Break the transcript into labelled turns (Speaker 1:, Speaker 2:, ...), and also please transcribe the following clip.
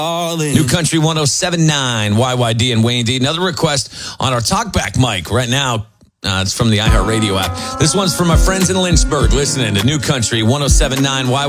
Speaker 1: New Country 107.9, YYD and Wayne D. Another request on our talkback mic right now. It's from the iHeartRadio app. This one's from my friends in Lynchburg listening to New Country 107.9, YYD.